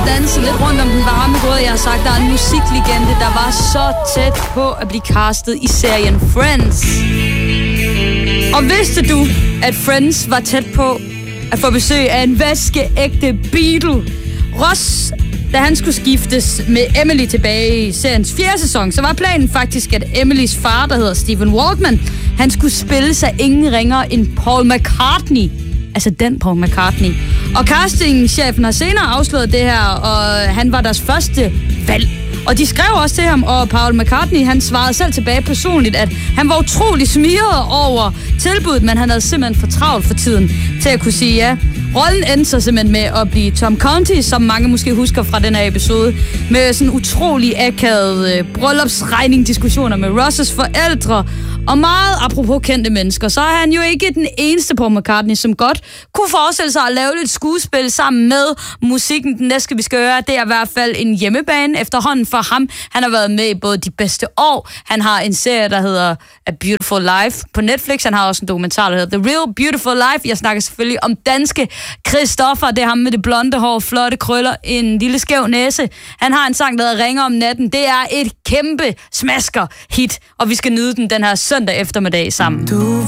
danset lidt rundt om den varme grød. Jeg har sagt, der er en musiklegende, der var så tæt på at blive castet i serien Friends. Og vidste du, at Friends var tæt på at få besøg af en vaskeægte Beatle? Ross, da han skulle skiftes med Emily tilbage i seriens 4. sæson, så var planen faktisk, at Emilys far, der hedder Stephen Waldman, han skulle spille sig ingen ringere end Paul McCartney. Altså den Paul McCartney. Og castingchefen har senere afsløret det her, og han var deres første valg. Og de skrev også til ham, og Paul McCartney, han svarede selv tilbage personligt, at han var utrolig smiret over tilbuddet, men han havde simpelthen for travlt for tiden til at kunne sige ja. Rollen endte så simpelthen med at blive Tom Conti, som mange måske husker fra den her episode, med sådan utrolig akavet bryllupsregning-diskussioner med Rosses forældre, og meget apropos kendte mennesker, så er han jo ikke den eneste Paul McCartney, som godt kunne forestille sig at lave lidt skuespil sammen med musikken. Den næste, vi skal høre, det er i hvert fald en hjemmebane efterhånden for ham. Han har været med i både De Bedste År. Han har en serie, der hedder A Beautiful Life på Netflix. Han har også en dokumentar, der hedder The Real Beautiful Life. Jeg snakker selvfølgelig om danske Christoffer. Det er ham med det blonde hår, flotte krøller, en lille skæv næse. Han har en sang, der hedder Ringer om natten. Det er et kæmpe smasker hit, og vi skal nyde den her søndag eftermiddag sammen.